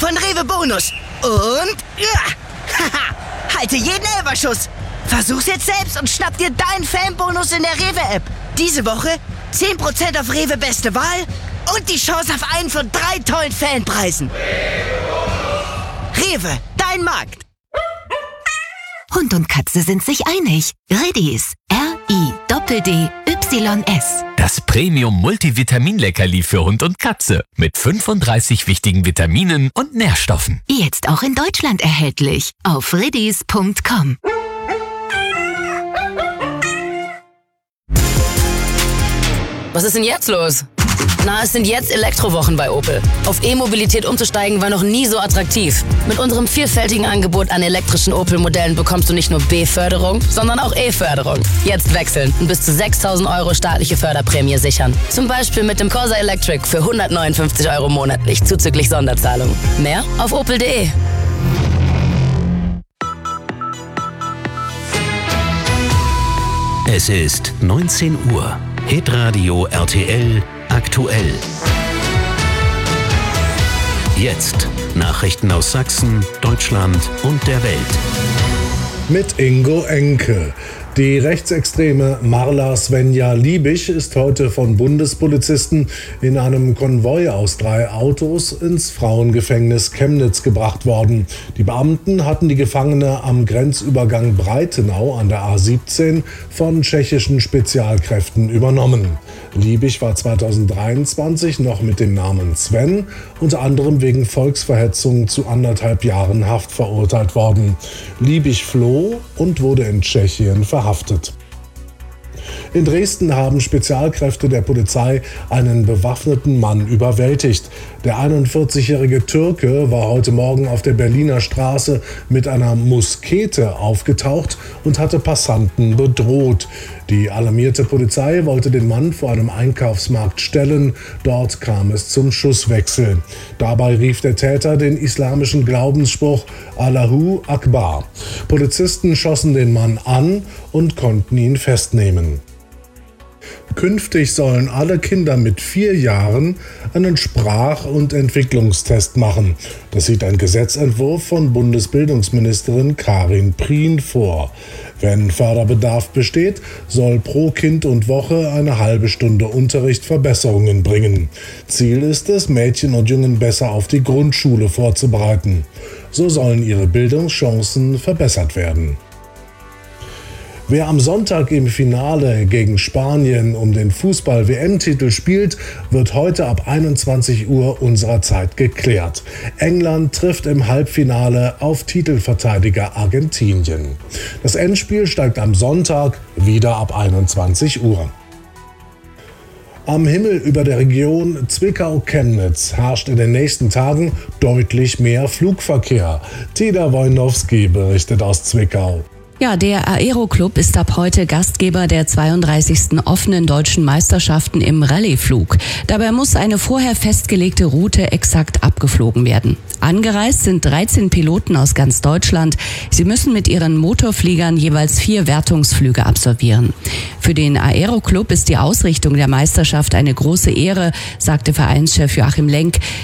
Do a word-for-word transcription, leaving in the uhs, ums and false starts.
von Rewe Bonus. Und ja, haha, halte jeden Elferschuss. Versuch's jetzt selbst und schnapp dir deinen Fanbonus in der Rewe-App. Diese Woche zehn Prozent auf Rewe Beste Wahl und die Chance auf einen von drei tollen Fanpreisen. Rewe, dein Markt. Hund und Katze sind sich einig. Redis. R I D D Y S. Das Premium-Multivitamin-Leckerli für Hund und Katze. Mit fünfunddreißig wichtigen Vitaminen und Nährstoffen. Jetzt auch in Deutschland erhältlich. Auf redis punkt com. Was ist denn jetzt los? Na, es sind jetzt Elektrowochen bei Opel. Auf E-Mobilität umzusteigen war noch nie so attraktiv. Mit unserem vielfältigen Angebot an elektrischen Opel-Modellen bekommst du nicht nur B-Förderung, sondern auch E-Förderung. Jetzt wechseln und bis zu sechstausend Euro staatliche Förderprämie sichern. Zum Beispiel mit dem Corsa Electric für hundertneunundfünfzig Euro monatlich zuzüglich Sonderzahlung. Mehr auf opel punkt de. Es ist neunzehn Uhr. Hitradio R T L aktuell. Jetzt Nachrichten aus Sachsen, Deutschland und der Welt. Mit Ingo Enke. Die rechtsextreme Marla Svenja Liebig ist heute von Bundespolizisten in einem Konvoi aus drei Autos ins Frauengefängnis Chemnitz gebracht worden. Die Beamten hatten die Gefangene am Grenzübergang Breitenau an der A siebzehn von tschechischen Spezialkräften übernommen. Liebig war zweitausenddreiundzwanzig noch mit dem Namen Sven unter anderem wegen Volksverhetzung zu anderthalb Jahren Haft verurteilt worden. Liebig floh und wurde in Tschechien verhaftet. In Dresden haben Spezialkräfte der Polizei einen bewaffneten Mann überwältigt. Der einundvierzigjährige Türke war heute Morgen auf der Berliner Straße mit einer Muskete aufgetaucht und hatte Passanten bedroht. Die alarmierte Polizei wollte den Mann vor einem Einkaufsmarkt stellen. Dort kam es zum Schusswechsel. Dabei rief der Täter den islamischen Glaubensspruch Allahu Akbar. Polizisten schossen den Mann an und konnten ihn festnehmen. Künftig sollen alle Kinder mit vier Jahren einen Sprach- und Entwicklungstest machen. Das sieht ein Gesetzentwurf von Bundesbildungsministerin Karin Prien vor. Wenn Förderbedarf besteht, soll pro Kind und Woche eine halbe Stunde Unterricht Verbesserungen bringen. Ziel ist es, Mädchen und Jungen besser auf die Grundschule vorzubereiten. So sollen ihre Bildungschancen verbessert werden. Wer am Sonntag im Finale gegen Spanien um den Fußball-W M-Titel spielt, wird heute ab einundzwanzig Uhr unserer Zeit geklärt. England trifft im Halbfinale auf Titelverteidiger Argentinien. Das Endspiel steigt am Sonntag wieder ab einundzwanzig Uhr. Am Himmel über der Region Zwickau-Chemnitz herrscht in den nächsten Tagen deutlich mehr Flugverkehr. Teda Wojnowski berichtet aus Zwickau. Ja, der Aero-Club ist ab heute Gastgeber der zweiunddreißigsten offenen deutschen Meisterschaften im Rallyeflug. Dabei muss eine vorher festgelegte Route exakt abgeflogen werden. Angereist sind dreizehn Piloten aus ganz Deutschland. Sie müssen mit ihren Motorfliegern jeweils vier Wertungsflüge absolvieren. Für den Aero-Club ist die Ausrichtung der Meisterschaft eine große Ehre, sagte Vereinschef Joachim Lenk.